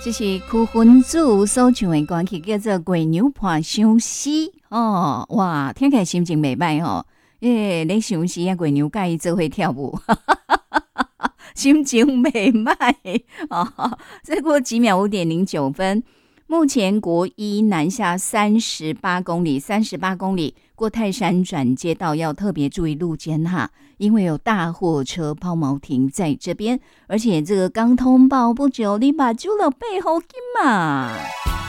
这是区分子所唱的歌曲，叫做《月娘伴相思》哦。哇，听起来心情袂歹哦。咧相思啊，月娘甲伊做伙跳舞，心情袂歹哦。再过几秒5:09，目前国一南下38公里，38公里过泰山转接道要特别注意路肩哈，因为有大货车抛锚停在这边，而且这个刚通报不久，你把酒了背后金嘛。